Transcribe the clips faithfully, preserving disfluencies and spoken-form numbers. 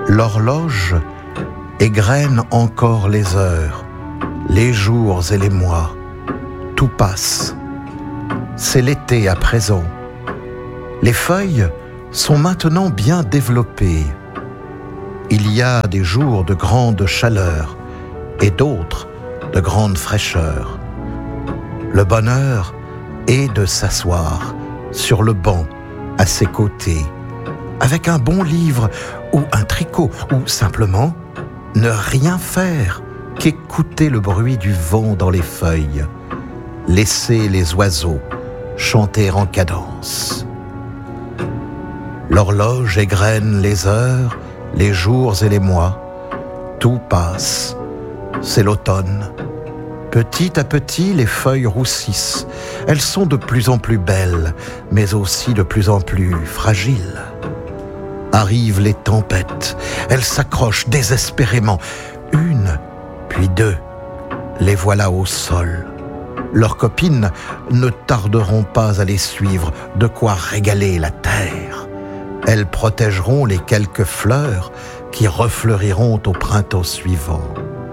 L'horloge égrène encore les heures, les jours et les mois. Tout passe. C'est l'été à présent. Les feuilles sont maintenant bien développées. Il y a des jours de grande chaleur et d'autres de grande fraîcheur. Le bonheur est de s'asseoir sur le banc à ses côtés, avec un bon livre ou un tricot, ou simplement ne rien faire qu'écouter le bruit du vent dans les feuilles, laisser les oiseaux chanter en cadence. L'horloge égrène les heures, les jours et les mois. Tout passe. C'est l'automne. Petit à petit, les feuilles roussissent. Elles sont de plus en plus belles, mais aussi de plus en plus fragiles. Arrivent les tempêtes. Elles s'accrochent désespérément. Une, puis deux. Les voilà au sol. Leurs copines ne tarderont pas à les suivre, de quoi régaler la terre. Elles protégeront les quelques fleurs qui refleuriront au printemps suivant.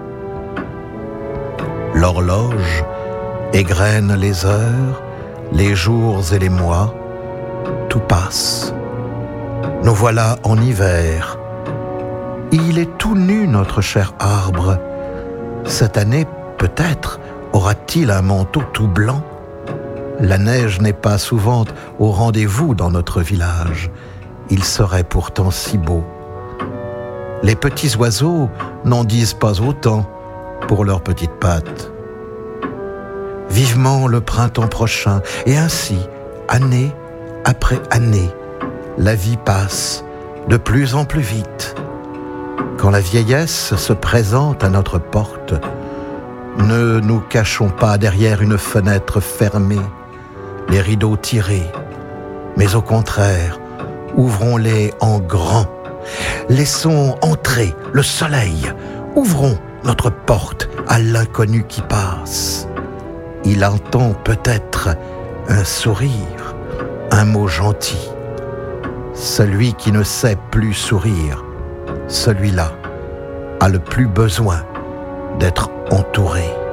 L'horloge égrène les heures, les jours et les mois. Tout passe. Nous voilà en hiver. Il est tout nu, notre cher arbre. Cette année, peut-être, aura-t-il un manteau tout blanc. La neige n'est pas souvent au rendez-vous dans notre village. Il serait pourtant si beau. Les petits oiseaux n'en disent pas autant pour leurs petites pattes. Vivement le printemps prochain, et ainsi, année après année, la vie passe de plus en plus vite. Quand la vieillesse se présente à notre porte, ne nous cachons pas derrière une fenêtre fermée, les rideaux tirés, mais au contraire, ouvrons-les en grand. Laissons entrer le soleil. Ouvrons notre porte à l'inconnu qui passe. Il entend peut-être un sourire, un mot gentil. Celui qui ne sait plus sourire, celui-là a le plus besoin d'être entouré.